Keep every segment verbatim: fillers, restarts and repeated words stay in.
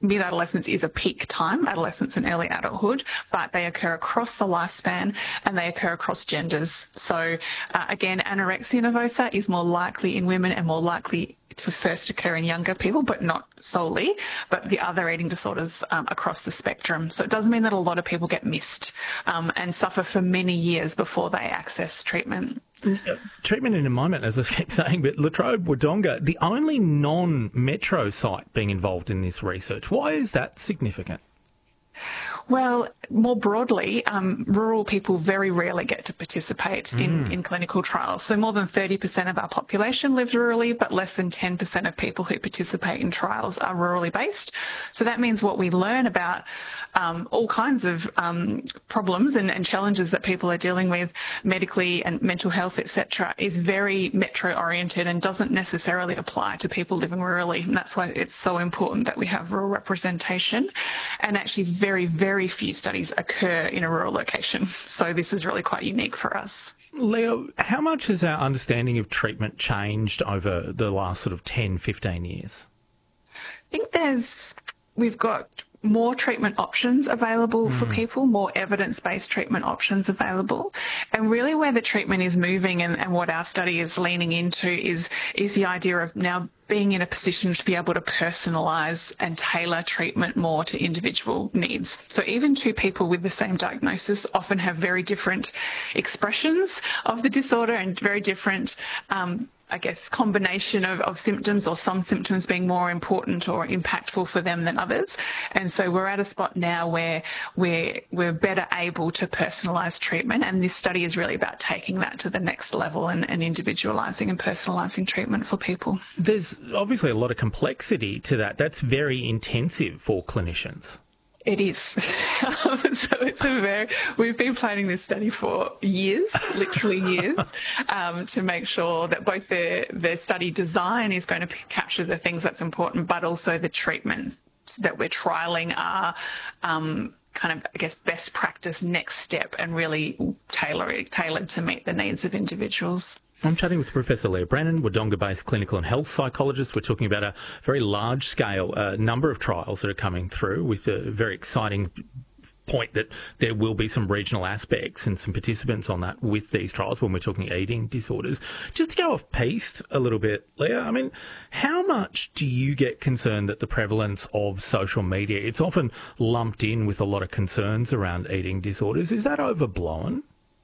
mid-adolescence is a peak time, adolescence and early adulthood, but they occur across the lifespan and they occur across genders. So uh, again, anorexia nervosa is more likely in women and more likely to first occur in younger people, but not solely, but the other eating disorders um, across the spectrum. So it does mean that a lot of people get missed um, and suffer for many years before they access treatment. Uh, treatment in a moment, as I keep saying, but La Trobe Wodonga, the only non-metro site being involved in this research. Why is that significant? Well, more broadly, um, rural people very rarely get to participate mm. in, in clinical trials. So more than thirty percent of our population lives rurally, but less than ten percent of people who participate in trials are rurally based. So that means what we learn about um, all kinds of um, problems and, and challenges that people are dealing with medically and mental health, et cetera, is very metro-oriented and doesn't necessarily apply to people living rurally. And that's why it's so important that we have rural representation. And actually very, very Very few studies occur in a rural location. So this is really quite unique for us. Leo, how much has our understanding of treatment changed over the last sort of ten, fifteen years? I think there's, we've got more treatment options available mm. for people, more evidence-based treatment options available. And really where the treatment is moving and, and what our study is leaning into is, is the idea of now being in a position to be able to personalise and tailor treatment more to individual needs. So even two people with the same diagnosis often have very different expressions of the disorder and very different um, I guess, combination of, of symptoms, or some symptoms being more important or impactful for them than others. And so we're at a spot now where we're, we're better able to personalise treatment, and this study is really about taking that to the next level and, and individualising and personalising treatment for people. There's obviously a lot of complexity to that. That's very intensive for clinicians. It is. So it's a very, we've been planning this study for years, literally years, um, to make sure that both the, the study design is going to capture the things that's important, but also the treatments that we're trialling are um, kind of, I guess, best practice next step and really tailored, tailored to meet the needs of individuals. I'm chatting with Professor Leah Brennan, Wodonga-based clinical and health psychologist. We're talking about a very large-scale uh, number of trials that are coming through, with a very exciting point that there will be some regional aspects and some participants on that with these trials when we're talking eating disorders. Just to go off piste a little bit, Leah, I mean, how much do you get concerned that the prevalence of social media, it's often lumped in with a lot of concerns around eating disorders, is that overblown?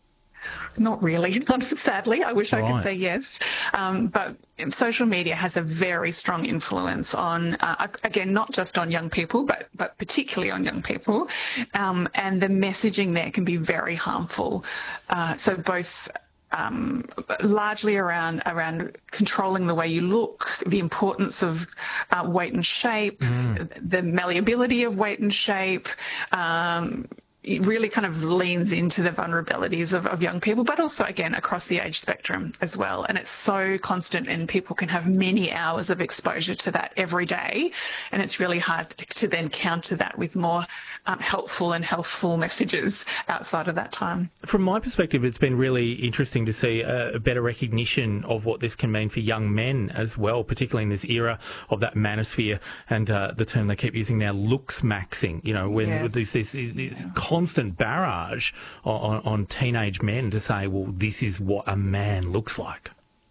Not really, sadly. I wish right. I could say yes. Um, but social media has a very strong influence on, uh, again, not just on young people, but, but particularly on young people. Um, and the messaging there can be very harmful. Uh, so both Um, largely around around controlling the way you look, the importance of uh, weight and shape, mm. the malleability of weight and shape. Um, it really kind of leans into the vulnerabilities of, of young people, but also, again, across the age spectrum as well. And it's so constant, and people can have many hours of exposure to that every day. And it's really hard to, to then counter that with more um, helpful and healthful messages outside of that time. From my perspective, it's been really interesting to see a, a better recognition of what this can mean for young men as well, particularly in this era of that manosphere and uh, the term they keep using now, looks maxing, you know, when yes. this, this, this yeah. constant barrage on, on teenage men to say, well, this is what a man looks like.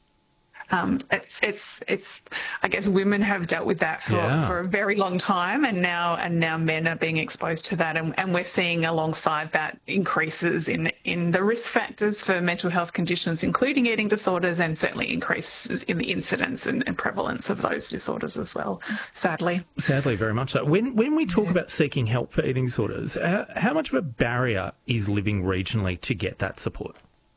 Um, it's, it's, it's, I guess women have dealt with that for, yeah. for a very long time, and now, and now men are being exposed to that. And, and we're seeing alongside that increases in, in the risk factors for mental health conditions, including eating disorders, and certainly increases in the incidence and, and prevalence of those disorders as well, sadly. Sadly, very much so. When, when we talk yeah. about seeking help for eating disorders, how, how much of a barrier is living regionally to get that support?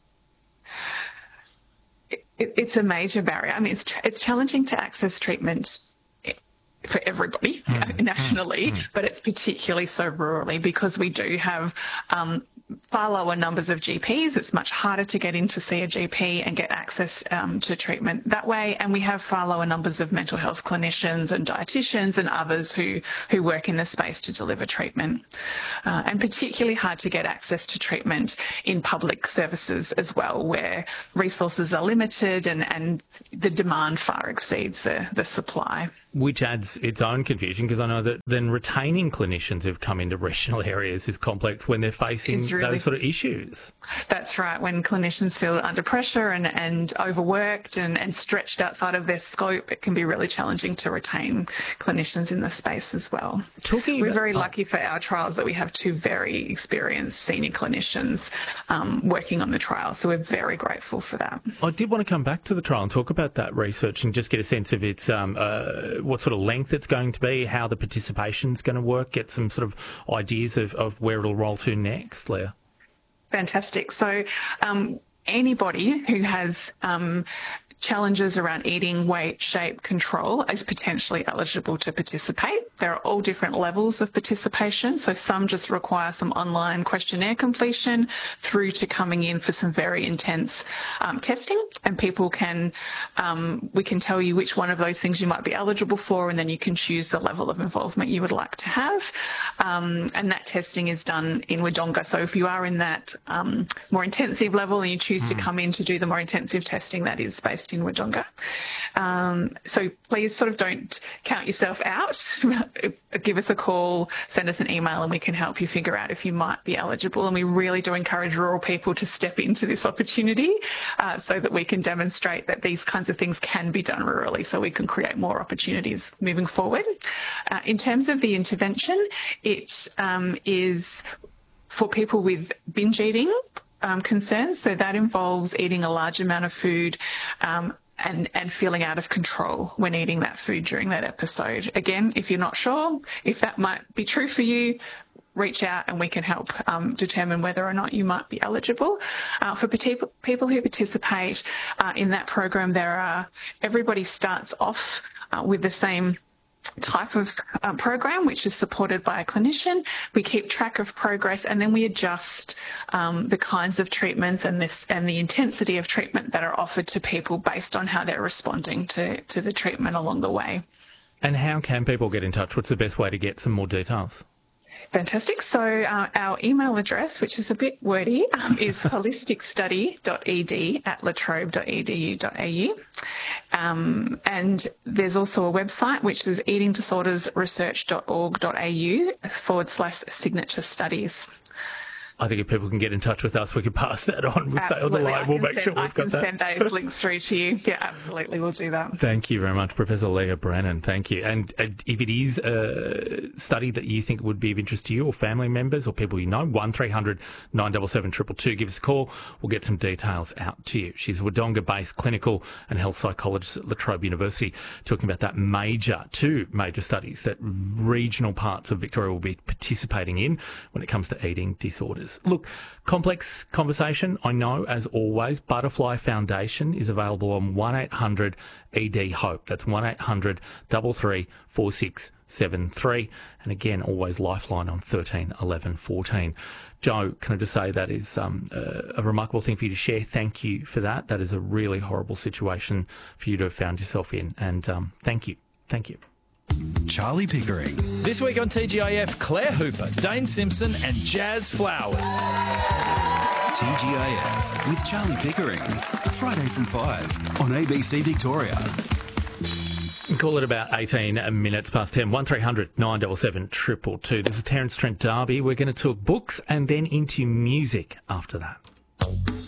It, it's a major barrier. I mean, it's it's challenging to access treatment for everybody mm, nationally, mm, mm. but it's particularly so rurally, because we do have um, far lower numbers of G Ps. It's much harder to get in to see a G P and get access um, to treatment that way. And we have far lower numbers of mental health clinicians and dietitians and others who, who work in the space to deliver treatment. Uh, and particularly hard to get access to treatment in public services as well, where resources are limited and, and the demand far exceeds the, the supply. Which adds its own confusion, because I know that then retaining clinicians who've come into regional areas is complex when they're facing really, those sort of issues. That's right. When clinicians feel under pressure and, and overworked and, and stretched outside of their scope, it can be really challenging to retain clinicians in the space as well. Talking We're about, very lucky for our trials that we have two very experienced senior clinicians um, working on the trial, so we're very grateful for that. I did want to come back to the trial and talk about that research and just get a sense of its um, uh, what sort of length it's going to be, how the participation's going to work, get some sort of ideas of, of where it'll roll to next, Leah. Fantastic. So um, anybody who has um, challenges around eating, weight, shape, control is potentially eligible to participate. There are all different levels of participation. So some just require some online questionnaire completion through to coming in for some very intense um, testing. And people can, um, we can tell you which one of those things you might be eligible for, and then you can choose the level of involvement you would like to have. Um, and that testing is done in Wodonga. So if you are in that um, more intensive level and you choose mm. to come in to do the more intensive testing, that is based in Wodonga. Um, so please sort of don't count yourself out. Give us a call, send us an email, and we can help you figure out if you might be eligible. And we really do encourage rural people to step into this opportunity uh, so that we can demonstrate that these kinds of things can be done rurally, so we can create more opportunities moving forward. Uh, in terms of the intervention, it um, is for people with binge eating Um, concerns. So that involves eating a large amount of food um, and, and feeling out of control when eating that food during that episode. Again, if you're not sure if that might be true for you, reach out and we can help um, determine whether or not you might be eligible. Uh, for people, people who participate uh, in that program, there are, everybody starts off uh, with the same type of uh, program, which is supported by a clinician. We keep track of progress, and then we adjust um, the kinds of treatments and this and the intensity of treatment that are offered to people based on how they're responding to, to the treatment along the way. And how can people get in touch? What's the best way to get some more details? Fantastic. So uh, our email address, which is a bit wordy, um, is holistic study dot e d at la trobe dot e d u dot a u. Um, and there's also a website, which is eating disorders research dot org dot a u forward slash signature studies. I think if people can get in touch with us, we can pass that on. We'll stay on the line. We'll make sure we've got that. I can send those links through to you. Yeah, absolutely. We'll do that. Thank you very much, Professor Leah Brannan. Thank you. And, and if it is a study that you think would be of interest to you or family members or people you know, one three hundred nine seven seven two two two, give us a call. We'll get some details out to you. She's a Wodonga-based clinical and health psychologist at La Trobe University, talking about that major, two major studies that regional parts of Victoria will be participating in when it comes to eating disorders. Look, complex conversation, I know, as always. Butterfly Foundation is available on one eight hundred E D HOPE. That's one eight hundred three three four six seven three. And again, always Lifeline on thirteen eleven fourteen. Joe, can I just say that is um, a, a remarkable thing for you to share. Thank you for that. That is a really horrible situation for you to have found yourself in. And um, thank you. Thank you. Charlie Pickering. This week on T G I F, Claire Hooper, Dane Simpson and Jazz Flowers. T G I F with Charlie Pickering. Friday from five on A B C Victoria. Call it about eighteen minutes past ten. one three hundred nine seven seven two two two. This is Terence Trent D'Arby. We're going to talk books and then into music after that.